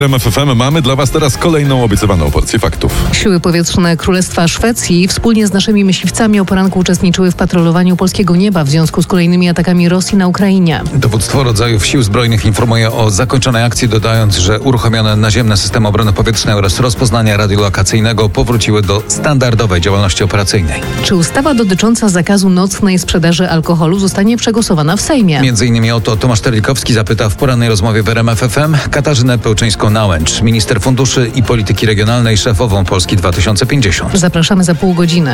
RMF FM mamy dla Was teraz kolejną obiecywaną porcję faktów. Siły powietrzne Królestwa Szwecji wspólnie z naszymi myśliwcami o poranku uczestniczyły w patrolowaniu polskiego nieba w związku z kolejnymi atakami Rosji na Ukrainie. Dowództwo rodzajów sił zbrojnych informuje o zakończonej akcji, dodając, że uruchomione naziemne systemy obrony powietrznej oraz rozpoznania radiolokacyjnego powróciły do standardowej działalności operacyjnej. Czy ustawa dotycząca zakazu nocnej sprzedaży alkoholu zostanie przegłosowana w Sejmie? Między innymi o to Tomasz Terlikowski zapyta w porannej rozmowie w RMF FM Katarzynę Pełczyńską-Nałęcz, minister funduszy i polityki regionalnej, szefową Polski 2050. Zapraszamy za pół godziny.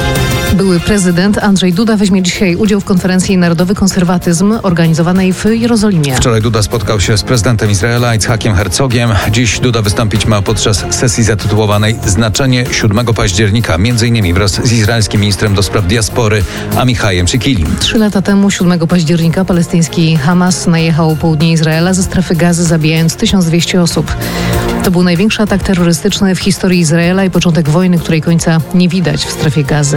Były prezydent Andrzej Duda weźmie dzisiaj udział w konferencji Narodowy Konserwatyzm organizowanej w Jerozolimie. Wczoraj Duda spotkał się z prezydentem Izraela Icchakiem Herzogiem. Dziś Duda wystąpić ma podczas sesji zatytułowanej Znaczenie 7 października, m.in. wraz z izraelskim ministrem do spraw diaspory Amichajem Szykilim. 3 lata temu, 7 października, palestyński Hamas najechał południe Izraela ze strefy Gazy, zabijając 1200 osób. To był największy atak terrorystyczny w historii Izraela i początek wojny, której końca nie widać w strefie Gazy.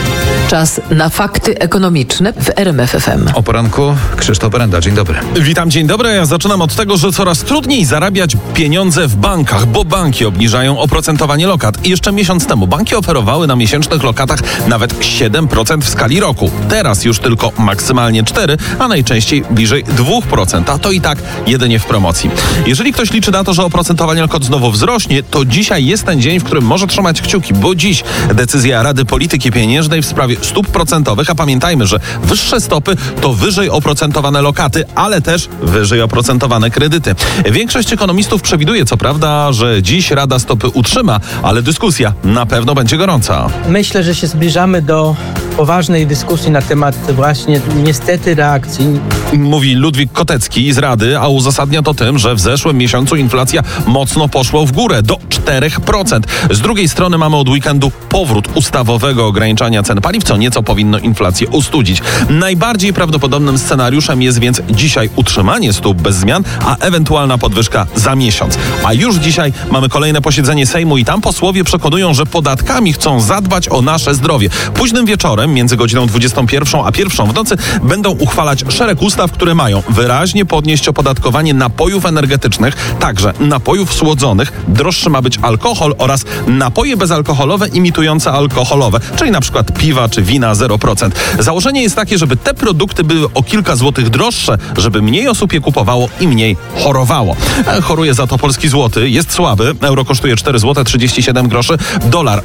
Czas na fakty ekonomiczne w RMF FM. O poranku Krzysztof Brenda. Dzień dobry. Witam, dzień dobry. Ja zaczynam od tego, że coraz trudniej zarabiać pieniądze w bankach, bo banki obniżają oprocentowanie lokat. I jeszcze miesiąc temu banki oferowały na miesięcznych lokatach nawet 7% w skali roku. Teraz już tylko maksymalnie 4%, a najczęściej bliżej 2%. A to i tak jedynie w promocji. Jeżeli ktoś liczy na to, że oprocentowanie lokat znowu wzrośnie, to dzisiaj jest ten dzień, w którym może trzymać kciuki, bo dziś decyzja Rady Polityki Pieniężnej w sprawie stóp procentowych, a pamiętajmy, że wyższe stopy to wyżej oprocentowane lokaty, ale też wyżej oprocentowane kredyty. Większość ekonomistów przewiduje co prawda, że dziś Rada stopy utrzyma, ale dyskusja na pewno będzie gorąca. Myślę, że się zbliżamy do poważnej dyskusji na temat właśnie niestety reakcji. Mówi Ludwik Kotecki z Rady, a uzasadnia to tym, że w zeszłym miesiącu inflacja mocno poszła w górę do 4%. Z drugiej strony mamy od weekendu powrót ustawowego ograniczania cen paliw, co nieco powinno inflację ustudzić. Najbardziej prawdopodobnym scenariuszem jest więc dzisiaj utrzymanie stóp bez zmian, a ewentualna podwyżka za miesiąc. A już dzisiaj mamy kolejne posiedzenie Sejmu i tam posłowie przekonują, że podatkami chcą zadbać o nasze zdrowie. Późnym wieczorem, między godziną 21 a 1 w nocy, będą uchwalać szereg ustaw, które mają wyraźnie podnieść opodatkowanie napojów energetycznych, także napojów słodzonych, droższy ma być alkohol oraz napoje bezalkoholowe imitujące alkoholowe, czyli na przykład piwa czy wina 0%. Założenie jest takie, żeby te produkty były o kilka złotych droższe, żeby mniej osób je kupowało i mniej chorowało. Choruje za to polski złoty, jest słaby, euro kosztuje 4 zł 37 groszy, dolar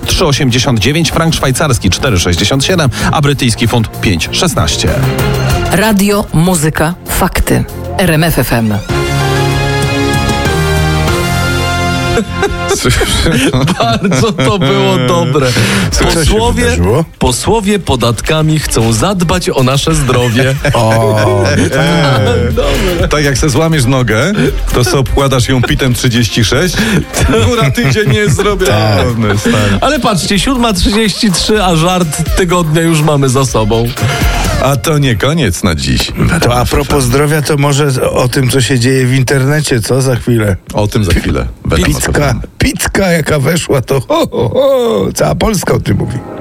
3,89, frank szwajcarski 4,67, a brytyjski funt 5,16. Radio, muzyka, fakty. RMF FM. Bardzo to było dobre. Posłowie podatkami chcą zadbać o nasze zdrowie. Tak jak se złamiesz nogę, to sobie obkładasz ją pitem 36, góra tydzień nie jest zrobiony. Ale patrzcie, 7:33, a żart tygodnia już mamy za sobą. A to nie koniec na dziś. To a propos zdrowia, to może o tym, co się dzieje w internecie, co za chwilę? O tym za chwilę. Picka jaka weszła, to cała Polska o tym mówi.